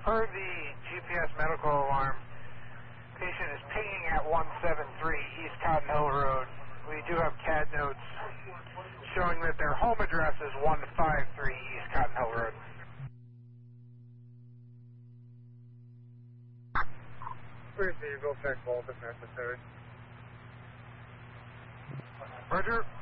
Per the GPS medical alarm, patient is pinging at 173 East Cotton Hill Road. We do have CAD notes showing that their home address is 153 East Cotton Hill Road. Please, you will check both if necessary. Roger.